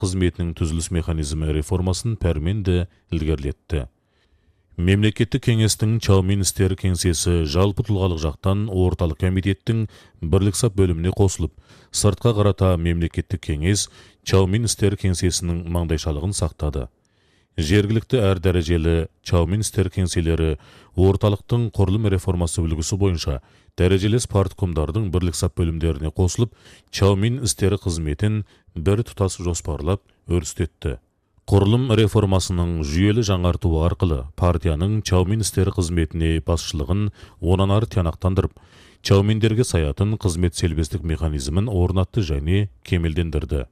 қызметінің түзіліс механизмі реформасын пәрменді ілгерілетті. Мемлекеттік кеңестің Чаумин істері кеңсесі жалпы тұлғалық жақтан орталық комитеттің бірлік сап бөліміне қосылып, сыртқа қарата мемлекеттік кеңес Чаумин істері кеңсесінің маңдайшалығын сақтады. Жергілікті әр дәрежелі Чаумин істері кеңселері орталықтың құрылым реформасы үлгісі бойынша дәрежелес парткомдардың бірлік сап бөлімдеріне қосылып, Чаумин істері қызметін бір тұтас жоспарлап өрістетті. Құрылым реформасының жүйелі жаңартуы арқылы партияның Чаумин істері қызметіне басшылығын онан ары тиянақтандырып, Чауминдерге саятын қызмет селбестік механизмін орнатты және кемелдендірді.